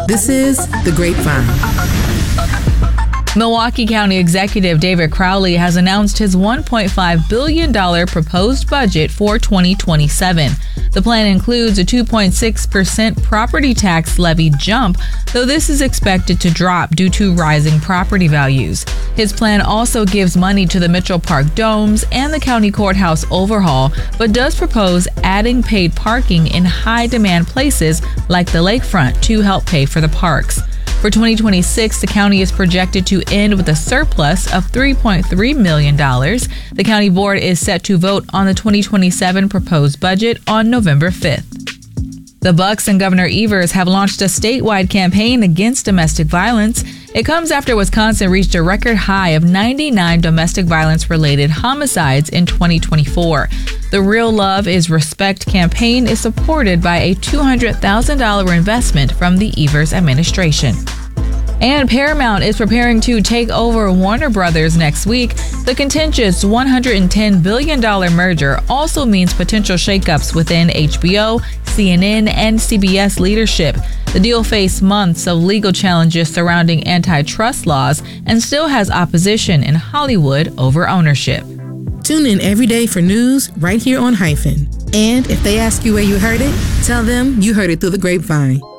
This is The Grapevine. Milwaukee County Executive David Crowley has announced his $1.5 billion proposed budget for 2027. The plan includes a 2.6% property tax levy jump, though this is expected to drop due to rising property values. His plan also gives money to the Mitchell Park domes and the county courthouse overhaul, but does propose adding paid parking in high-demand places like the lakefront to help pay for the parks. For 2026, the county is projected to end with a surplus of $3.3 million. The county board is set to vote on the 2027 proposed budget on November 5th. The Bucks and Governor Evers have launched a statewide campaign against domestic violence. It comes after Wisconsin reached a record high of 99 domestic violence-related homicides in 2024. The Real Love is Respect campaign is supported by a $200,000 investment from the Evers administration. And Paramount is preparing to take over Warner Brothers next week. The contentious $110 billion merger also means potential shakeups within HBO, CNN, and CBS leadership. The deal faced months of legal challenges surrounding antitrust laws and still has opposition in Hollywood over ownership. Tune in every day for news right here on Hyphen. And if they ask you where you heard it, tell them you heard it through the grapevine.